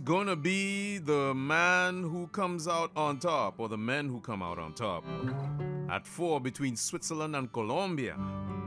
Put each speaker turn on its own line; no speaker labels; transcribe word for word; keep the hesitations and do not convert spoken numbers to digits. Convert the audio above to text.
gonna be the man who comes out on top, or the men who come out on top? At four between Switzerland and Colombia.